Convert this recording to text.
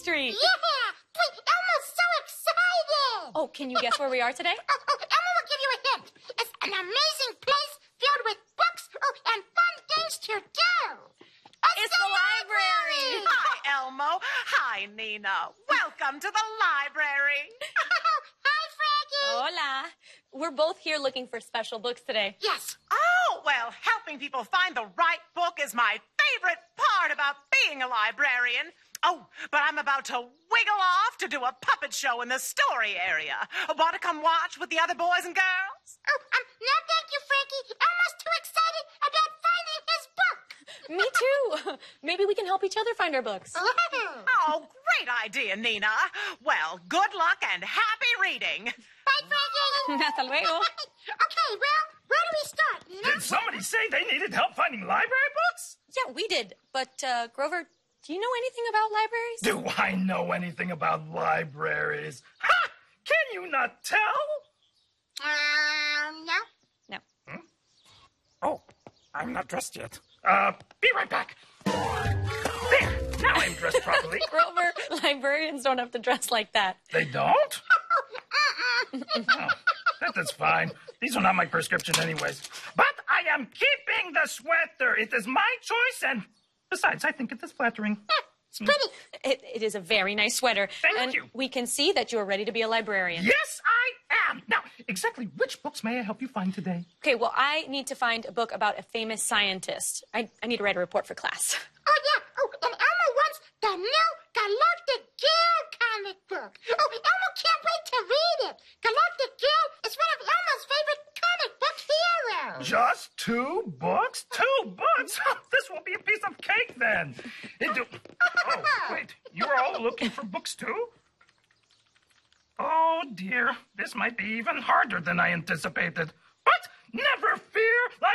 Street. Yeah! Wait, Elmo's so excited! Oh, can you guess where we are today? Elmo will give you a hint. It's an amazing place filled with books and fun things to do. It's the library. Hi, Elmo. Hi, Nina. Welcome to the library. Hi, Frankie. Hola. We're both here looking for special books today. Yes. Oh, well, helping people find the right book is my favorite part about being a librarian. Oh, but I'm about to wiggle off to do a puppet show in the story area. Want to come watch with the other boys and girls? Oh, no, thank you, Frankie. Elmo's too excited about finding his book. Me too. Maybe we can help each other find our books. Oh, great idea, Nina. Well, good luck and happy reading. Bye, Frankie. Hasta luego. Okay, well, where do we start, Nina? Did somebody say they needed help finding library books? Yeah, we did. But, Grover, do you know anything about libraries? Do I know anything about libraries? Ha! Can you not tell? No. No. Oh, I'm not dressed yet. Be right back. There, now I'm dressed properly. Grover, librarians don't have to dress like that. They don't? Oh, that's fine. These are not my prescription anyways. But I am keeping the sweater. It is my choice, and besides, I think it is flattering. It's pretty. It is a very nice sweater. Thank and you. we can see that you are ready to be a librarian. Yes, I am. Now, exactly which books may I help you find today? Okay, well, I need to find a book about a famous scientist. I need to write a report for class. Oh, yeah. Oh, and Elmo wants the new Galactic Gear comic book. Oh, Elmo can't wait to read it. Galactic Gear is one of Elmo's favorite comic book heroes. Just 2 books? 2 books? This will be a piece of cake then. Oh, wait. You are all looking for books too? Oh, dear. This might be even harder than I anticipated. But never fear.